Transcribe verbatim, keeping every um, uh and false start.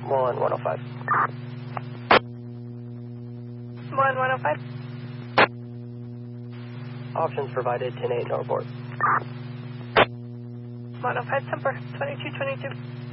one one oh five. one one oh five. Options provided, ten eight, no report. one oh five, Semper, twenty-two twenty-two.